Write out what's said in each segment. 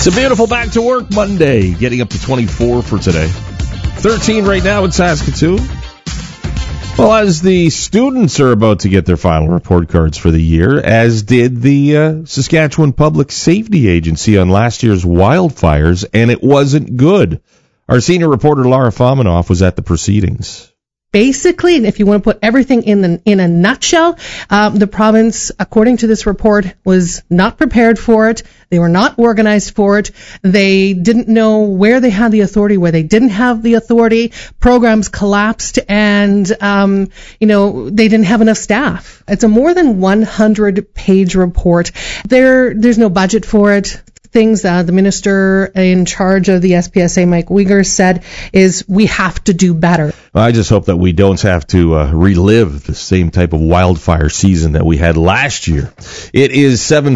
It's a beautiful back to work Monday, getting up to 24 for today. 13 right now in Saskatoon. Well, as the students are about to get their final report cards for the year, as did the Saskatchewan Public Safety Agency on last year's wildfires, and it wasn't good. Our senior reporter Lara Fominoff was at the proceedings. Basically, if you want to put everything in a nutshell, the province, according to this report, was not prepared for it. They were not organized for it. They didn't know where they had the authority, where they didn't have the authority. Programs collapsed, and they didn't have enough staff. It's a more than 100-page report. There's no budget for it. Things the minister in charge of the SPSA, Mike Uyghur, said is we have to do better. I just hope that we don't have to relive the same type of wildfire season that we had last year. It is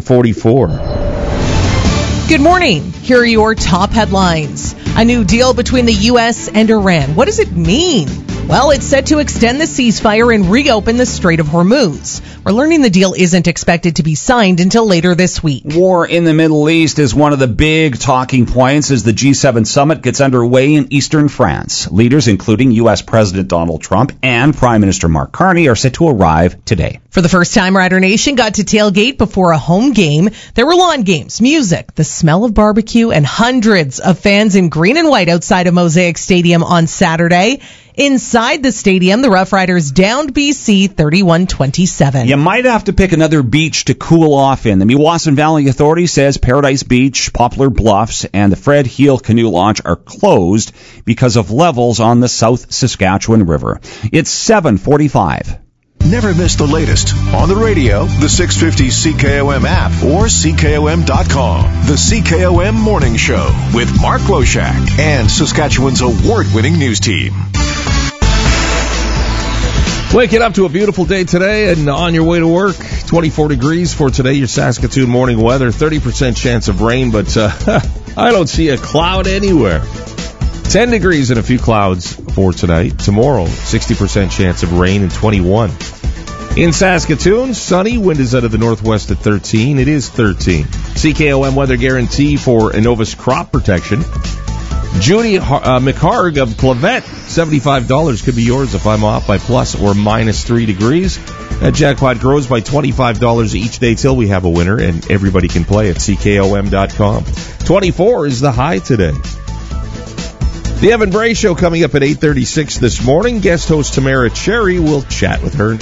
7:44. Good morning. Here are your top headlines. A new deal between the U.S. and Iran. What does it mean? Well, it's set to extend the ceasefire and reopen the Strait of Hormuz. We're learning the deal isn't expected to be signed until later this week. War in the Middle East is one of the big talking points as the G7 summit gets underway in eastern France. Leaders, including U.S. President Donald Trump and Prime Minister Mark Carney, are set to arrive today. For the first time, Rider Nation got to tailgate before a home game. There were lawn games, music, the smell of barbecue, and hundreds of fans in green and white outside of Mosaic Stadium on Saturday. Inside the stadium, the Rough Riders downed BC 31-27. You might have to pick another beach to cool off in. The Meewasin Valley Authority says Paradise Beach, Poplar Bluffs, and the Fred Heel Canoe Launch are closed because of levels on the South Saskatchewan River. It's 7:45. Never miss the latest on the radio, the 650 CKOM app, or CKOM.com. The CKOM Morning Show with Mark Loshak and Saskatchewan's award-winning news team. Waking up to a beautiful day today and on your way to work. 24 degrees for today, your Saskatoon morning weather. 30% chance of rain, but I don't see a cloud anywhere. 10 degrees and a few clouds for tonight. Tomorrow, 60% chance of rain and 21. In Saskatoon, sunny. Wind is out of the northwest at 13. It is 13. CKOM weather guarantee for Innovus crop protection. Judy McHarg of Clavet, $75 could be yours if I'm off by plus or minus 3 degrees. That jackpot grows by $25 each day till we have a winner, and everybody can play at CKOM.com. 24 is the high today. The Evan Bray Show coming up at 8:36 this morning. Guest host Tamara Cherry will chat with her.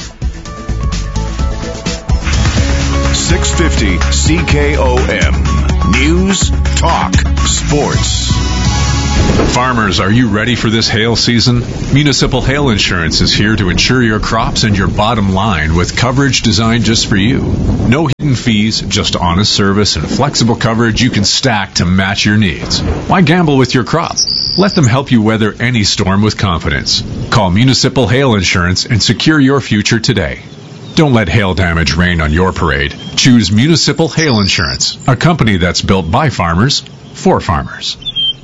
650 CKOM. News, talk, sports. Farmers, are you ready for this hail season? Municipal Hail Insurance is here to insure your crops and your bottom line with coverage designed just for you. No hidden fees, just honest service and flexible coverage you can stack to match your needs. Why gamble with your crop? Let them help you weather any storm with confidence. Call Municipal Hail Insurance and secure your future today. Don't let hail damage rain on your parade. Choose Municipal Hail Insurance, a company that's built by farmers, for farmers.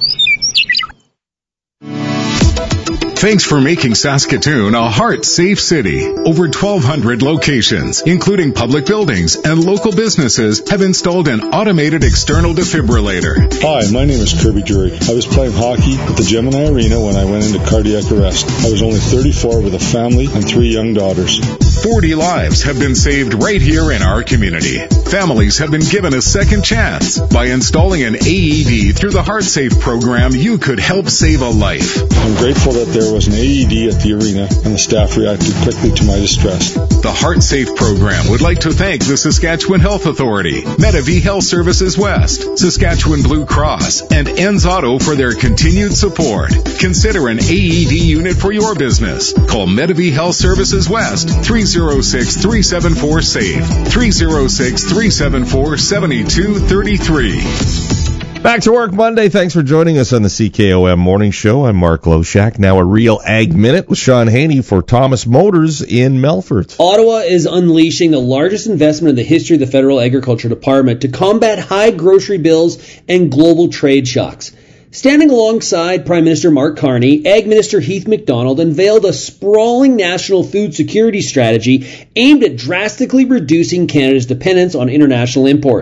Thanks for making Saskatoon a heart-safe city. Over 1,200 locations, including public buildings and local businesses, have installed an automated external defibrillator. Hi, my name is Kirby Jury. I was playing hockey at the Gemini Arena when I went into cardiac arrest. I was only 34 with a family and 3 young daughters. 40 lives have been saved right here in our community. Families have been given a second chance. By installing an AED through the HeartSafe program, you could help save a life. I'm grateful that there was an AED at the arena and the staff reacted quickly to my distress. The HeartSafe program would like to thank the Saskatchewan Health Authority, Medavie Health Services West, Saskatchewan Blue Cross, and Enns Auto for their continued support. Consider an AED unit for your business. Call Medavie Health Services West, 306-374-SAFE, 306-374-7233. Back to work Monday. Thanks for joining us on the CKOM Morning Show. I'm Mark Loshak. Now a real Ag Minute with Sean Haney for Thomas Motors in Melfort. Ottawa is unleashing the largest investment in the history of the Federal Agriculture Department to combat high grocery bills and global trade shocks. Standing alongside Prime Minister Mark Carney, Ag Minister Heath MacDonald unveiled a sprawling national food security strategy aimed at drastically reducing Canada's dependence on international imports.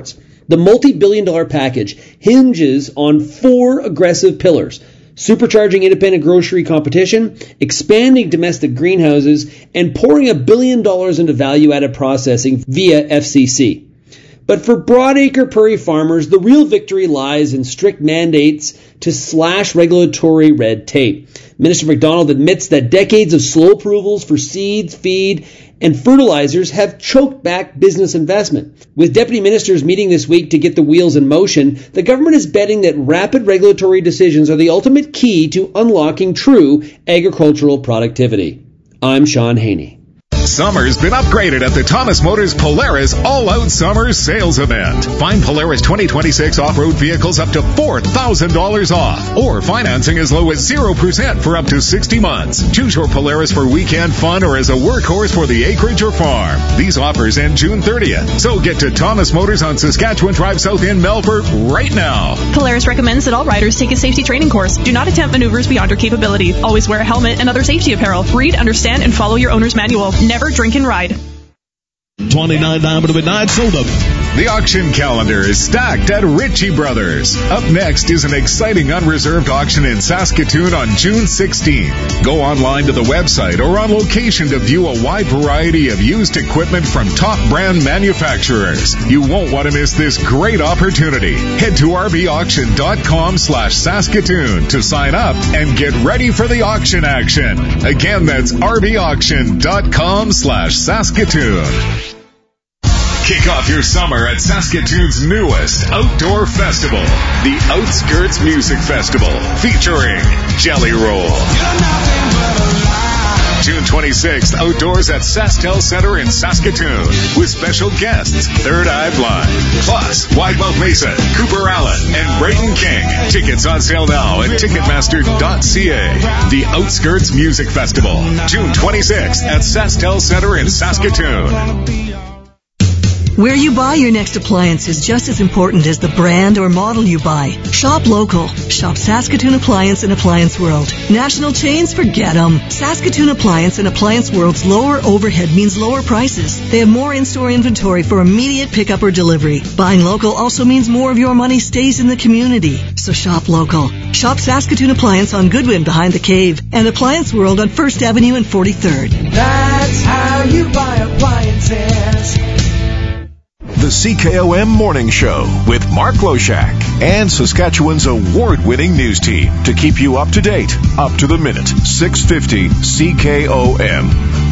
The multi-billion-dollar package hinges on 4 aggressive pillars: supercharging independent grocery competition, expanding domestic greenhouses, and pouring $1 billion into value-added processing via FCC. But for broadacre prairie farmers, the real victory lies in strict mandates to slash regulatory red tape. Minister McDonald admits that decades of slow approvals for seeds, feed, and fertilizers have choked back business investment. With deputy ministers meeting this week to get the wheels in motion, the government is betting that rapid regulatory decisions are the ultimate key to unlocking true agricultural productivity. I'm Sean Haney. Summer's been upgraded at the Thomas Motors Polaris All-Out Summer Sales Event. Find Polaris 2026 off-road vehicles up to $4,000 off, or financing as low as 0% for up to 60 months. Choose your Polaris for weekend fun or as a workhorse for the acreage or farm. These offers end June 30th, so get to Thomas Motors on Saskatchewan Drive South in Melbourne right now. Polaris recommends that all riders take a safety training course. Do not attempt maneuvers beyond your capability. Always wear a helmet and other safety apparel. Read, understand, and follow your owner's manual. Never drink and ride. 29 Diamond Midnight sold up. The auction calendar is stacked at Ritchie Brothers. Up next is an exciting unreserved auction in Saskatoon on June 16th. Go online to the website or on location to view a wide variety of used equipment from top brand manufacturers. You won't want to miss this great opportunity. Head to rbauction.com/Saskatoon to sign up and get ready for the auction action. Again, that's rbauction.com/Saskatoon. Kick off your summer at Saskatoon's newest outdoor festival, the Outskirts Music Festival, featuring Jelly Roll. June 26th, outdoors at SaskTel Center in Saskatoon, with special guests, Third Eye Blind, plus Widemouth Mason, Cooper Allen, and Brayden King. Tickets on sale now at Ticketmaster.ca. The Outskirts Music Festival, June 26th at SaskTel Center in Saskatoon. Where you buy your next appliance is just as important as the brand or model you buy. Shop local. Shop Saskatoon Appliance and Appliance World. National chains, forget them. Saskatoon Appliance and Appliance World's lower overhead means lower prices. They have more in-store inventory for immediate pickup or delivery. Buying local also means more of your money stays in the community. So shop local. Shop Saskatoon Appliance on Goodwin behind the Cave and Appliance World on 1st Avenue and 43rd. That's how you buy appliances. The CKOM Morning Show with Mark Loshak and Saskatchewan's award-winning news team to keep you up to date, up to the minute. 650 CKOM.